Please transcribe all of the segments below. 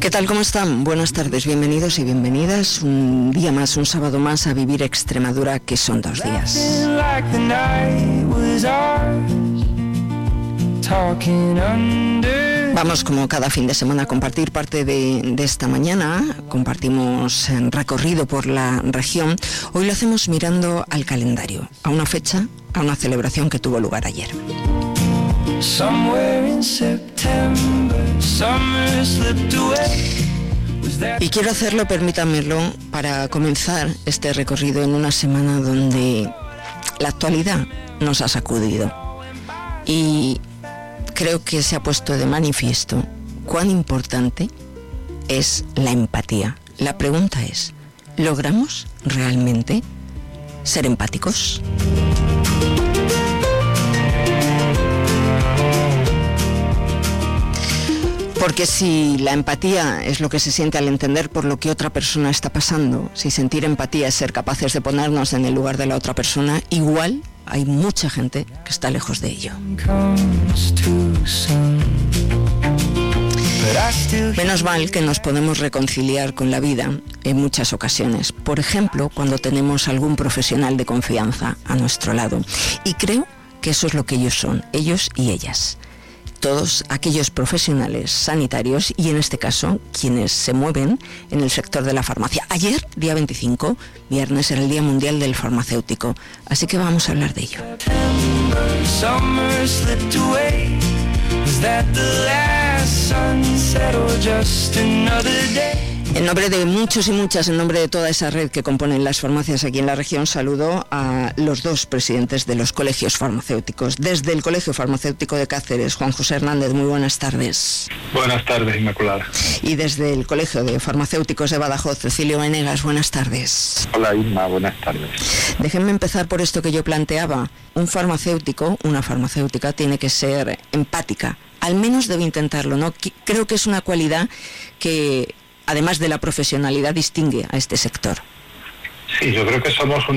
¿Qué tal? ¿Cómo están? Buenas tardes, bienvenidos y bienvenidas. Un día más, un sábado más a Vivir Extremadura, que son 2 días. Vamos, como cada fin de semana, a compartir parte de esta mañana. Compartimos en recorrido por la región. Hoy lo hacemos mirando al calendario, a una fecha, a una celebración que tuvo lugar ayer. Y quiero hacerlo, permítanmelo, para comenzar este recorrido en una semana donde la actualidad nos ha sacudido. Y creo que se ha puesto de manifiesto cuán importante es la empatía. La pregunta es, ¿logramos realmente ser empáticos? Porque si la empatía es lo que se siente al entender por lo que otra persona está pasando, si sentir empatía es ser capaces de ponernos en el lugar de la otra persona, igual hay mucha gente que está lejos de ello. Menos mal que nos podemos reconciliar con la vida en muchas ocasiones. Por ejemplo, cuando tenemos algún profesional de confianza a nuestro lado. Y creo que eso es lo que ellos son, ellos y ellas. Todos aquellos profesionales sanitarios y, en este caso, quienes se mueven en el sector de la farmacia. Ayer, día 25, viernes, era el Día Mundial del Farmacéutico, así que vamos a hablar de ello. En nombre de muchos y muchas, en nombre de toda esa red que componen las farmacias aquí en la región, saludo a los 2 presidentes de los colegios farmacéuticos. Desde el Colegio Farmacéutico de Cáceres, Juan José Hernández, muy buenas tardes. Buenas tardes, Inmaculada. Y desde el Colegio de Farmacéuticos de Badajoz, Cecilio Venegas, buenas tardes. Hola, Inma, buenas tardes. Déjenme empezar por esto que yo planteaba. Un farmacéutico, una farmacéutica, tiene que ser empática. Al menos debe intentarlo, ¿no? Creo que es una cualidad que, además de la profesionalidad, distingue a este sector. Sí, yo creo que somos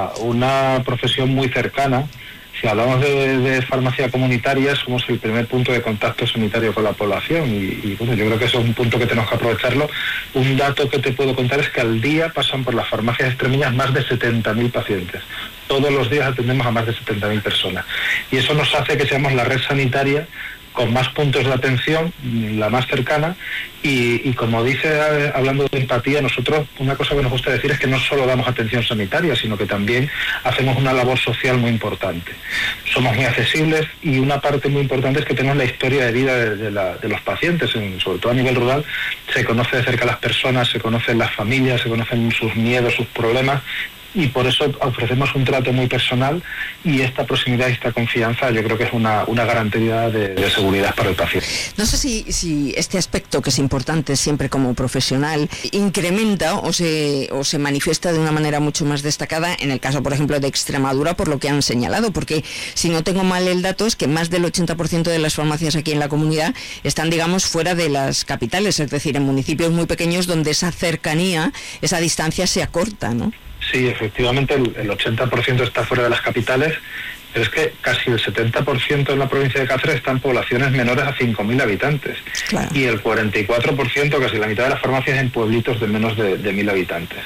una profesión muy cercana. Si hablamos de farmacia comunitaria, somos el primer punto de contacto sanitario con la población y bueno, yo creo que eso es un punto que tenemos que aprovecharlo. Un dato que te puedo contar es que al día pasan por las farmacias extremeñas más de 70.000 pacientes. Todos los días atendemos a más de 70.000 personas. Y eso nos hace que seamos la red sanitaria con más puntos de atención, la más cercana, y como dice, hablando de empatía, nosotros una cosa que nos gusta decir es que no solo damos atención sanitaria, sino que también hacemos una labor social muy importante. Somos muy accesibles y una parte muy importante es que tenemos la historia de vida de los pacientes, sobre todo a nivel rural. Se conoce de cerca a las personas, se conocen las familias, se conocen sus miedos, sus problemas, y por eso ofrecemos un trato muy personal, y esta proximidad y esta confianza yo creo que es una garantía de seguridad para el paciente. No sé si este aspecto, que es importante siempre como profesional, incrementa o se manifiesta de una manera mucho más destacada en el caso, por ejemplo, de Extremadura, por lo que han señalado, porque si no tengo mal el dato es que más del 80% de las farmacias aquí en la comunidad están, digamos, fuera de las capitales, es decir, en municipios muy pequeños donde esa cercanía, esa distancia se acorta, ¿no? Sí, efectivamente, el 80% está fuera de las capitales, pero es que casi el 70% en la provincia de Cáceres están en poblaciones menores a 5.000 habitantes. Claro. Y el 44%, casi la mitad de las farmacias, en pueblitos de menos de 1.000 habitantes.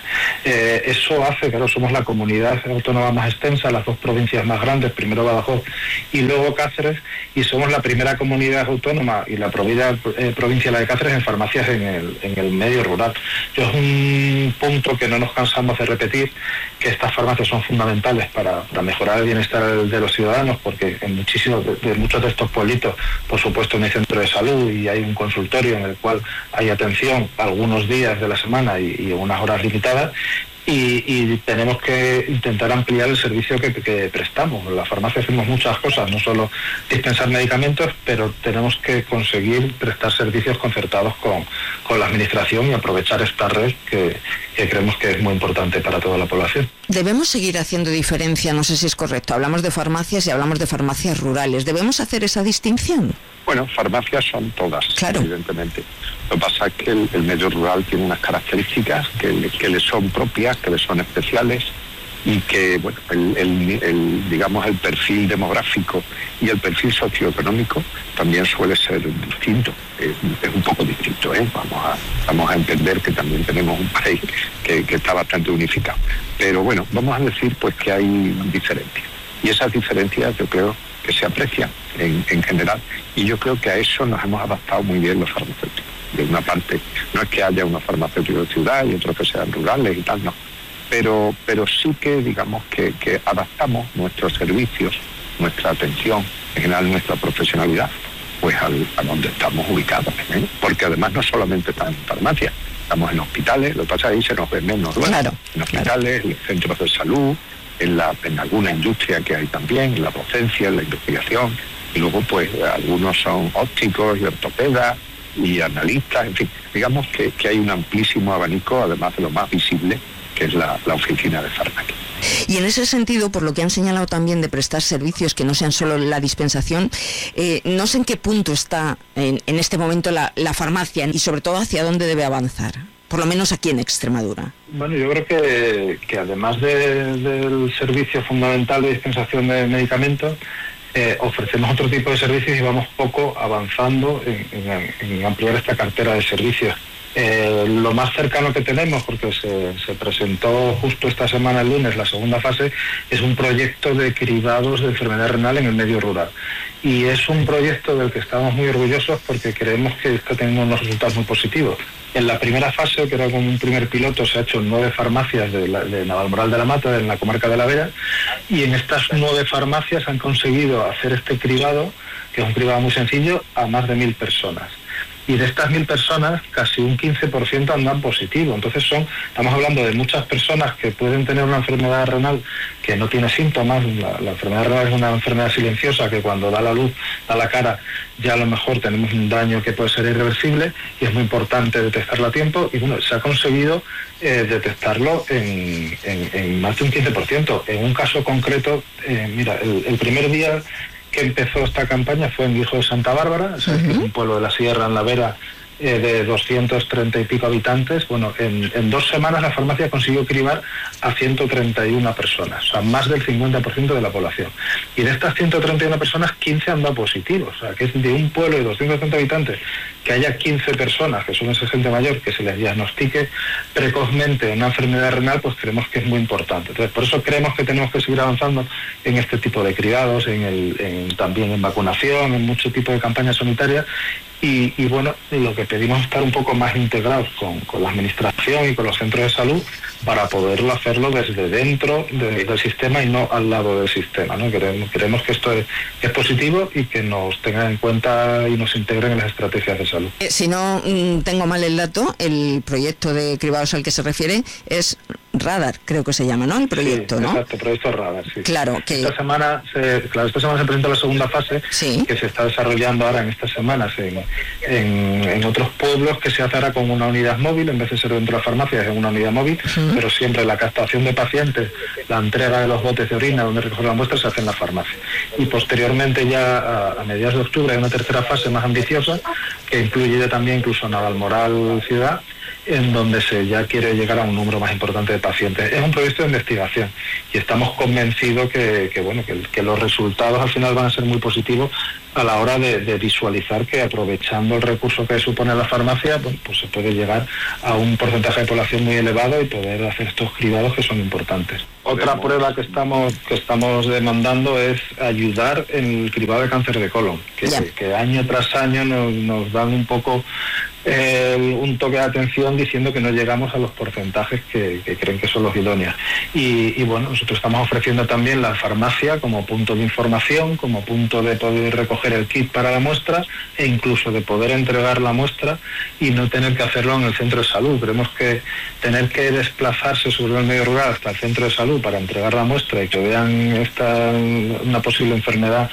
Eso hace, claro, somos la comunidad autónoma más extensa, las 2 provincias más grandes, primero Badajoz y luego Cáceres, y somos la primera comunidad autónoma y la provincia la de Cáceres en farmacias en el medio rural. Es un punto que no nos cansamos de repetir, que estas farmacias son fundamentales para mejorar el bienestar de los ciudadanos, porque en muchos de estos pueblitos, por supuesto, no hay centro de salud y hay un consultorio en el cual hay atención algunos días de la semana y unas horas limitadas, y tenemos que intentar ampliar el servicio que prestamos. En la farmacia hacemos muchas cosas, no solo dispensar medicamentos, pero tenemos que conseguir prestar servicios concertados con la administración y aprovechar esta red que creemos que es muy importante para toda la población. Debemos seguir haciendo diferencia, no sé si es correcto, hablamos de farmacias y hablamos de farmacias rurales, ¿debemos hacer esa distinción? Bueno, farmacias son todas, claro, evidentemente. Lo que pasa es que el medio rural tiene unas características que le son propias, que le son especiales, y que, bueno, digamos, el perfil demográfico y el perfil socioeconómico también suele ser distinto, es un poco distinto. insisto, vamos a entender que también tenemos un país que está bastante unificado. Pero bueno, vamos a decir pues que hay diferencias. Y esas diferencias yo creo que se aprecian en general. Y yo creo que a eso nos hemos adaptado muy bien los farmacéuticos. De una parte, no es que haya unos farmacéuticos de ciudad y otros que sean rurales y tal, no. Pero sí que digamos que adaptamos nuestros servicios, nuestra atención, en general nuestra profesionalidad, pues a donde estamos ubicados, ¿eh? Porque además no solamente estamos en farmacia, estamos en hospitales, lo que pasa es que ahí se nos ve menos, ¿no? Claro, en hospitales, en centros de salud, en alguna industria que hay también, en la docencia, en la investigación, y luego pues algunos son ópticos y ortopedas y analistas, en fin, digamos que hay un amplísimo abanico, además de lo más visible, que es la oficina de farmacia. Y en ese sentido, por lo que han señalado también de prestar servicios que no sean solo la dispensación, no sé en qué punto está en este momento la farmacia y sobre todo hacia dónde debe avanzar, por lo menos aquí en Extremadura. Bueno, yo creo que además del servicio fundamental de dispensación de medicamentos, ofrecemos otro tipo de servicios y vamos poco avanzando en ampliar esta cartera de servicios. Lo más cercano que tenemos, porque se presentó justo esta semana, el lunes, la segunda fase, es un proyecto de cribados de enfermedad renal en el medio rural. Y es un proyecto del que estamos muy orgullosos porque creemos que está teniendo unos resultados muy positivos. En la primera fase, que era como un primer piloto, se ha hecho en 9 farmacias de Navalmoral de la Mata, en la comarca de la Vera, y en estas 9 farmacias han conseguido hacer este cribado, que es un cribado muy sencillo, a más de 1.000 personas. Y de estas 1.000 personas, casi un 15% andan positivo. Entonces estamos hablando de muchas personas que pueden tener una enfermedad renal que no tiene síntomas. La enfermedad renal es una enfermedad silenciosa que cuando da la luz, da la cara, ya a lo mejor tenemos un daño que puede ser irreversible y es muy importante detectarlo a tiempo. Y bueno, se ha conseguido detectarlo en más de un 15%. En un caso concreto, mira, el primer día que empezó esta campaña fue en Guijo de Santa Bárbara, que es un pueblo de la Sierra, en la Vera, de 230 y pico habitantes. Bueno, en 2 semanas la farmacia consiguió cribar a 131 personas, o sea, más del 50% de la población. Y de estas 131 personas, 15 han dado positivos. O sea, que es de un pueblo de 230 habitantes, que haya 15 personas, que suelen ser gente mayor, que se les diagnostique precozmente una enfermedad renal, pues creemos que es muy importante. Entonces, por eso creemos que tenemos que seguir avanzando en este tipo de cribados, también en vacunación, en mucho tipo de campañas sanitarias. Y bueno, lo que pedimos es estar un poco más integrados con la administración y con los centros de salud para poderlo hacerlo desde dentro del sistema y no al lado del sistema, ¿no? Creemos que esto es positivo y que nos tengan en cuenta y nos integren en las estrategias de salud. Si no tengo mal el dato, el proyecto de cribados al que se refiere es Radar, creo que se llama, ¿no? El proyecto, sí, ¿no? Exacto, proyecto Radar, sí. Claro, que esta semana se presenta la segunda fase, sí, que se está desarrollando ahora en estas semanas en otros pueblos, que se hace ahora con una unidad móvil, en vez de ser dentro de la farmacia, es en una unidad móvil, pero siempre la captación de pacientes, la entrega de los botes de orina donde recoger la muestra se hace en la farmacia. Y posteriormente ya a mediados de octubre hay una tercera fase más ambiciosa, que incluye ya también incluso Navalmoral ciudad, en donde se ya quiere llegar a un número más importante de pacientes. Es un proyecto de investigación y estamos convencidos que los resultados al final van a ser muy positivos a la hora de visualizar que aprovechando el recurso que supone la farmacia, pues se puede llegar a un porcentaje de población muy elevado y poder hacer estos cribados que son importantes. Otra prueba que estamos demandando es ayudar en el cribado de cáncer de colon, que año tras año nos dan un poco un toque de atención diciendo que no llegamos a los porcentajes que creen que son los idóneos. Y bueno, nosotros estamos ofreciendo también la farmacia como punto de información, como punto de poder recoger el kit para la muestra e incluso de poder entregar la muestra y no tener que hacerlo en el centro de salud. Creemos que tener que desplazarse sobre el medio rural hasta el centro de salud para entregar la muestra y que vean una posible enfermedad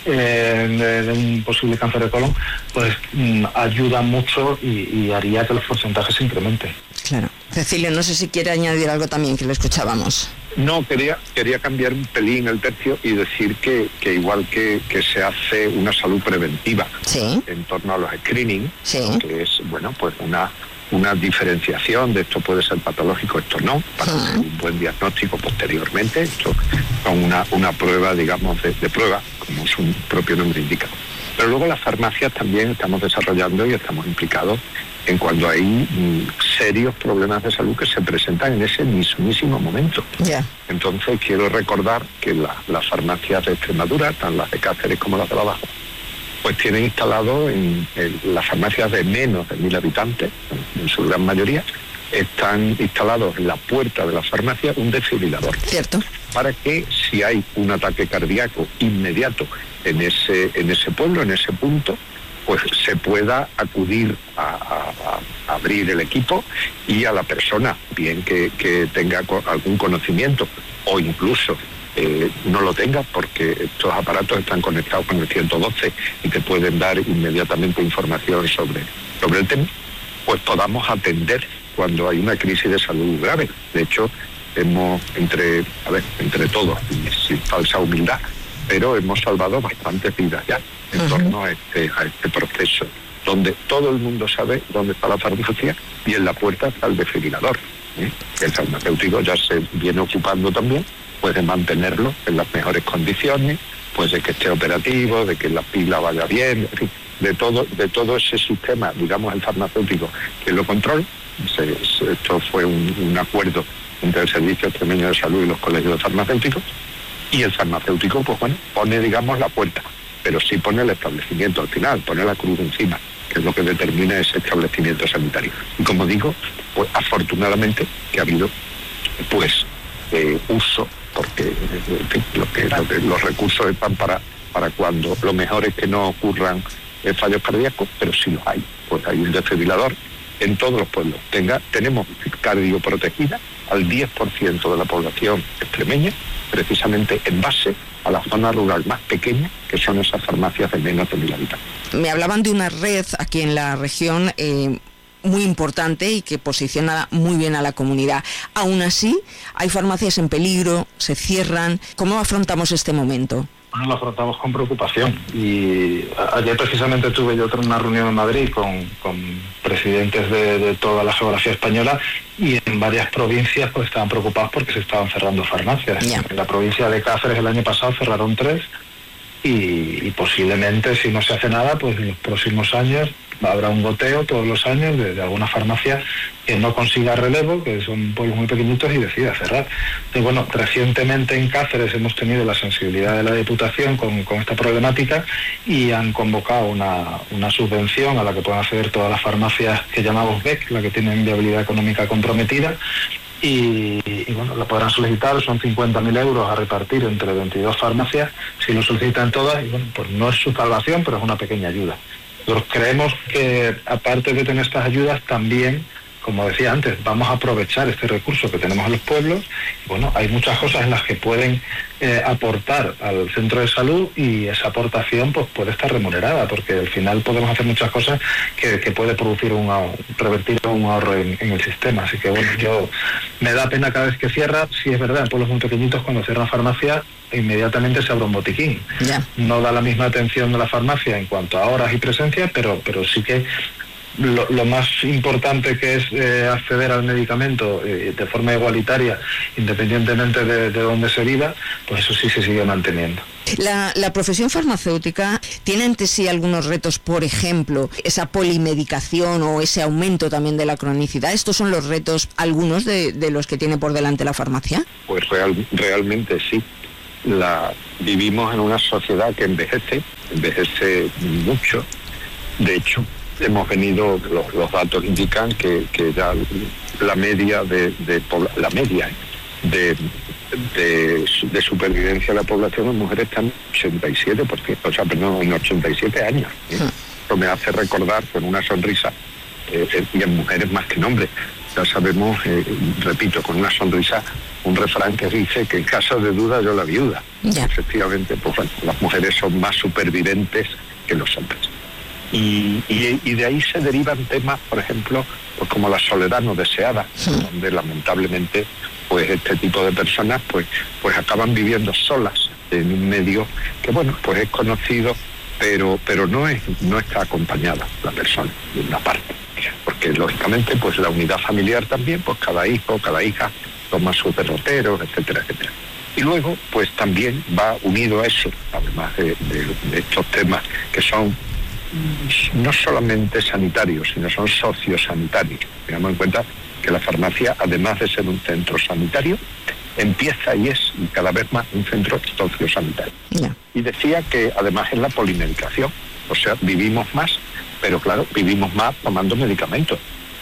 de un posible cáncer de colon, pues ayuda mucho y haría que los porcentajes se incrementen. Claro. Cecilio, no sé si quiere añadir algo también, que lo escuchábamos. No, quería cambiar un pelín el tercio y decir que igual que se hace una salud preventiva, ¿sí?, en torno a los screening, ¿sí?, que es, bueno, pues una diferenciación de esto puede ser patológico, esto no, para hacer un buen diagnóstico posteriormente. Esto es una prueba, digamos, de prueba, como su propio nombre indica. Pero luego las farmacias también estamos desarrollando y estamos implicados en cuando hay serios problemas de salud que se presentan en ese mismísimo momento. Entonces quiero recordar que las farmacias de Extremadura, tanto las de Cáceres como las de La Baja, pues tienen instalado en las farmacias de menos de 1.000 habitantes, en su gran mayoría, están instalados en la puerta de la farmacia un desfibrilador. Cierto. Para que si hay un ataque cardíaco inmediato en ese pueblo, en ese punto, pues se pueda acudir a abrir el equipo y a la persona, bien que tenga algún conocimiento o incluso no lo tenga, porque estos aparatos están conectados con el 112 y te pueden dar inmediatamente información sobre el tema, pues podamos atender cuando hay una crisis de salud grave. De hecho, hemos, entre todos, y sin falsa humildad, pero hemos salvado bastantes vidas ya en torno a este proceso, donde todo el mundo sabe dónde está la farmacia y en la puerta está el desfibrilador. El farmacéutico ya se viene ocupando también, pues de mantenerlo en las mejores condiciones, pues de que esté operativo, de que la pila vaya bien, en fin, de todo ese sistema, digamos, el farmacéutico que lo controla. Esto fue un acuerdo entre el Servicio Extremeño de Salud y los colegios de farmacéuticos, y el farmacéutico, pues bueno, pone, digamos, la puerta, pero sí pone el establecimiento al final, pone la cruz encima, que es lo que determina ese establecimiento sanitario. Y como digo, pues afortunadamente que ha habido, pues, uso, porque en fin, los recursos están para cuando lo mejor es que no ocurran fallos cardíacos, pero sí los hay. Pues hay un desfibrilador en todos los pueblos. Tenemos cardioprotegida al 10% de la población extremeña, precisamente en base a la zona rural más pequeña, que son esas farmacias de menos de 1.000 habitantes. Me hablaban de una red aquí en la región muy importante y que posiciona muy bien a la comunidad. Aún así, hay farmacias en peligro, se cierran. ¿Cómo afrontamos este momento? Bueno, lo afrontamos con preocupación, y ayer precisamente tuve yo una reunión en Madrid con presidentes de toda la geografía española, y en varias provincias pues estaban preocupados porque se estaban cerrando farmacias. En la provincia de Cáceres el año pasado cerraron 3 y posiblemente, si no se hace nada, pues en los próximos años habrá un goteo todos los años de alguna farmacia que no consiga relevo, que son pueblos muy pequeñitos, y decida cerrar. Y bueno, recientemente en Cáceres hemos tenido la sensibilidad de la Diputación con esta problemática, y han convocado una subvención a la que pueden acceder todas las farmacias que llamamos BEC, la que tienen viabilidad económica comprometida, y bueno, la podrán solicitar. Son 50.000 euros a repartir entre 22 farmacias, si lo solicitan todas, y bueno, pues no es su salvación, pero es una pequeña ayuda. Nosotros creemos que, aparte de tener estas ayudas, también, como decía antes, vamos a aprovechar este recurso que tenemos en los pueblos. Y bueno, hay muchas cosas en las que pueden aportar al centro de salud, y esa aportación pues puede estar remunerada, porque al final podemos hacer muchas cosas que puede producir revertir un ahorro en el sistema. Así que bueno, me da pena cada vez que cierra. Sí, es verdad, en pueblos muy pequeñitos, cuando cierran farmacia, inmediatamente se abre un botiquín. No da la misma atención de la farmacia en cuanto a horas y presencia, pero sí que lo más importante, que es acceder al medicamento de forma igualitaria, independientemente de dónde se viva, pues eso sí se sigue manteniendo. La profesión farmacéutica tiene ante sí algunos retos, por ejemplo, esa polimedicación o ese aumento también de la cronicidad. ¿Estos son los retos, algunos de los que tiene por delante la farmacia? Pues realmente sí. Vivimos en una sociedad que envejece mucho. De hecho, los datos indican que ya la media de supervivencia de la población en mujeres está en 87%, en 87 años. Esto me hace recordar con una sonrisa, y en mujeres más que en hombres. Ya sabemos, repito, con una sonrisa, un refrán que dice que en caso de duda yo la viuda. Efectivamente, pues bueno, las mujeres son más supervivientes que los hombres. Y de ahí se derivan temas, por ejemplo, pues como la soledad no deseada, donde lamentablemente pues este tipo de personas pues acaban viviendo solas en un medio que bueno, pues es conocido, pero no está acompañada la persona, de una parte. Porque lógicamente pues la unidad familiar también, pues cada hijo, cada hija toma sus derroteros, etcétera, etcétera. Y luego pues también va unido a eso, además de estos temas que son no solamente sanitarios, sino son sociosanitarios. Tengamos en cuenta que la farmacia, además de ser un centro sanitario, empieza y es cada vez más un centro sociosanitario. Yeah. Y decía que además es la polimedicación, o sea, vivimos más, pero claro, vivimos más tomando medicamentos,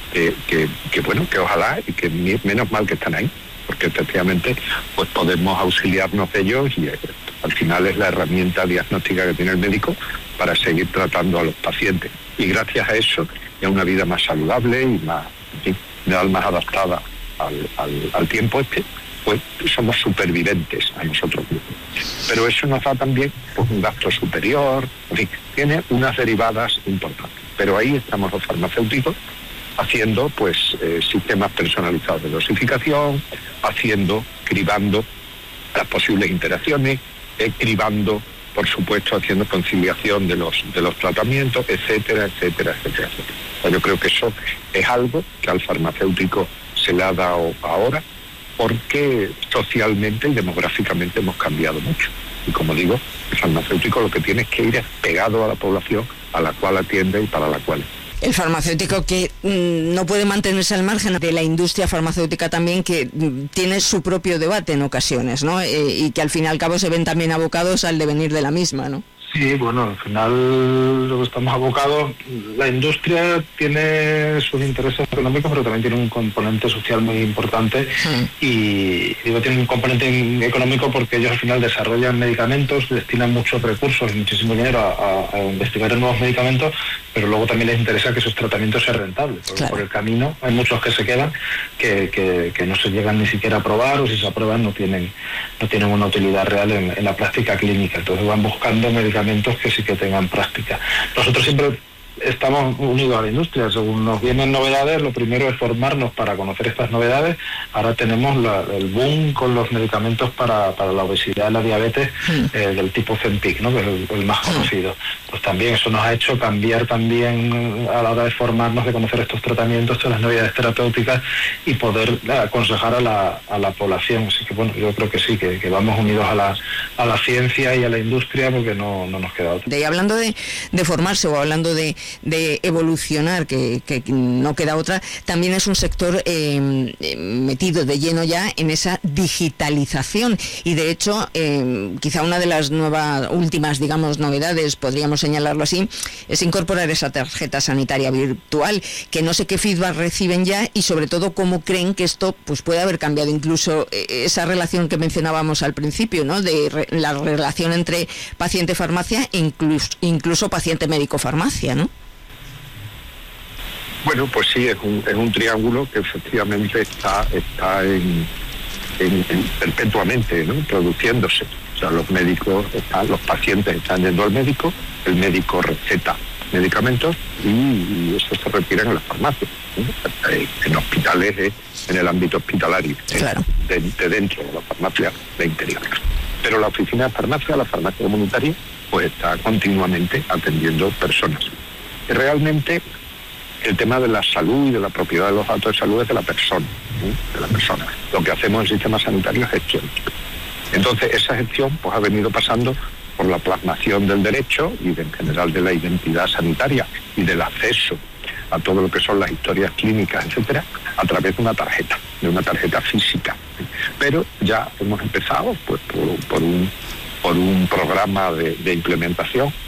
que bueno, que ojalá y que menos mal que están ahí, porque efectivamente pues podemos auxiliarnos de ellos y al final es la herramienta diagnóstica que tiene el médico para seguir tratando a los pacientes. Y gracias a eso, y a una vida más saludable y más, en fin, más adaptada al tiempo pues somos supervivientes a nosotros mismos. Pero eso nos da también pues, un gasto superior, en fin, tiene unas derivadas importantes. Pero ahí estamos los farmacéuticos haciendo pues sistemas personalizados de dosificación, cribando las posibles interacciones, cribando, por supuesto, haciendo conciliación de los tratamientos, etcétera, etcétera, etcétera, etcétera. Yo creo que eso es algo que al farmacéutico se le ha dado ahora, porque socialmente y demográficamente hemos cambiado mucho. Y como digo, el farmacéutico lo que tiene es que ir pegado a la población a la cual atiende y para la cual. El farmacéutico que no puede mantenerse al margen de la industria farmacéutica también, que tiene su propio debate en ocasiones, ¿no? Y que al fin y al cabo se ven también abocados al devenir de la misma, ¿no? Sí, bueno, al final lo que estamos abocados, la industria tiene sus intereses económicos, pero también tiene un componente social muy importante y digo, tiene un componente económico porque ellos al final desarrollan medicamentos, destinan muchos recursos y muchísimo dinero a investigar en nuevos medicamentos, pero luego también les interesa que esos tratamientos sean rentables, porque claro, por el camino hay muchos que se quedan que no se llegan ni siquiera a probar, o si se aprueban no tienen una utilidad real en la práctica clínica, entonces van buscando medicamentos que sí que tengan práctica. Nosotros siempre estamos unidos a la industria, según nos vienen novedades, lo primero es formarnos para conocer estas novedades. Ahora tenemos el boom con los medicamentos para la obesidad y la diabetes del tipo Ozempic, ¿no? Que es el más conocido. Pues también eso nos ha hecho cambiar también a la hora de formarnos, de conocer estos tratamientos, todas las novedades terapéuticas y poder aconsejar a la población. Así que bueno, yo creo que sí, que vamos unidos a la ciencia y a la industria porque no nos queda otra. Y hablando de formarse o hablando de evolucionar, que no queda otra, también es un sector metido de lleno ya en esa digitalización y de hecho quizá una de las últimas, digamos, novedades, podríamos señalarlo así, es incorporar esa tarjeta sanitaria virtual, que no sé qué feedback reciben ya y sobre todo cómo creen que esto pues puede haber cambiado incluso esa relación que mencionábamos al principio, ¿no? De la relación entre paciente-farmacia e incluso paciente-médico-farmacia, ¿no? Bueno, pues sí, es un triángulo que efectivamente está perpetuamente, ¿no? Produciéndose. O sea, los pacientes están yendo al médico, el médico receta medicamentos y eso se retira en las farmacias, ¿no? En hospitales, en el ámbito hospitalario, claro, de dentro de la farmacia de interior. Pero la oficina de farmacia, la farmacia comunitaria, pues está continuamente atendiendo personas. Y realmente el tema de la salud y de la propiedad de los datos de salud es de la persona, ¿sí? De la persona. Lo que hacemos en el sistema sanitario es gestión. Entonces esa gestión pues ha venido pasando por la plasmación del derecho y en general de la identidad sanitaria y del acceso a todo lo que son las historias clínicas, etcétera, a través de una tarjeta física. Pero ya hemos empezado pues por un programa de implementación